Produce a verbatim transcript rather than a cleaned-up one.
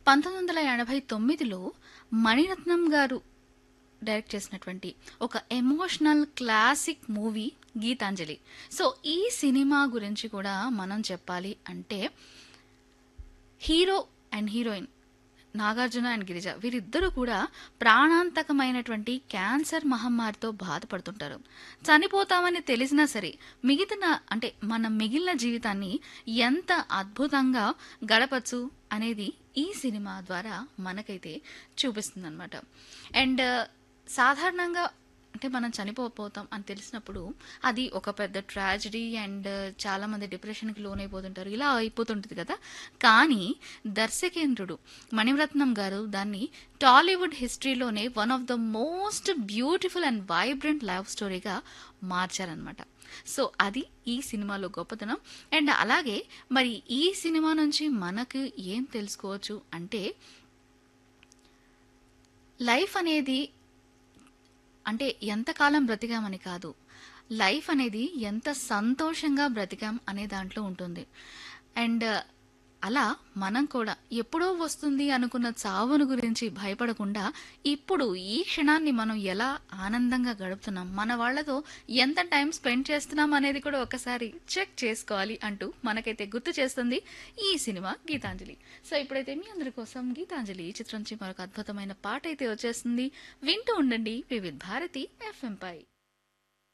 పంతొమ్మిది వందల ఎనభై తొమ్మిదిలో మణిరత్నం గారు డైరెక్ట్ చేసినటువంటి ఒక emotional classic movie Gitanjali. So ఈ సినిమా గురించి కూడా మనం చెప్పాలి అంటే hero and heroine Nagarjuna and Girija వీరిద్దరూ కూడా ప్రాణాంతకమైనటువంటి క్యాన్సర్ మహమ్మారితో బాధపడుతుంటారు. చనిపోతామని తెలిసినా సరే మిగతా అంటే మన మిగిలిన జీవితాన్ని ఎంత అద్భుతంగా గడపచ్చు అనేది ఈ సినిమా ద్వారా మనకైతే చూపిస్తుంది అనమాట. అండ్ సాధారణంగా అంటే మనం చనిపోతాం అని తెలిసినప్పుడు అది ఒక పెద్ద ట్రాజడీ అండ్ చాలామంది డిప్రెషన్కి లోనైపోతుంటారు, ఇలా అయిపోతుంటుంది కదా. కానీ దర్శకేంద్రుడు మణిరత్నం గారు దాన్ని Tollywood హిస్టరీలోనే one of the most beautiful and vibrant love స్టోరీగా మార్చారనమాట. So అది ఈ సినిమాలో గొప్పతనం. అండ్ అలాగే మరి ఈ సినిమా నుంచి మనకు ఏం తెలుసుకోవచ్చు అంటే లైఫ్ అనేది అంటే ఎంతకాలం బ్రతికామని కాదు, లైఫ్ అనేది ఎంత సంతోషంగా బ్రతికాం అనే దాంట్లో ఉంటుంది. అండ్ అలా మనం కూడా ఎప్పుడో వస్తుంది అనుకున్న చావును గురించి భయపడకుండా ఇప్పుడు ఈ క్షణాన్ని మనం ఎలా ఆనందంగా గడుపుతున్నాం, మన వాళ్ళతో ఎంత టైం స్పెండ్ చేస్తున్నాం అనేది కూడా ఒకసారి చెక్ చేసుకోవాలి అంటూ మనకైతే గుర్తు చేస్తుంది ఈ సినిమా గీతాంజలి. సో ఇప్పుడైతే మీ అందరి కోసం గీతాంజలి చిత్రం నుంచి మరొక అద్భుతమైన పాట అయితే వచ్చేస్తుంది. వింటూ ఉండండి వివిధ్ భారతి ఎఫ్ఎం పై.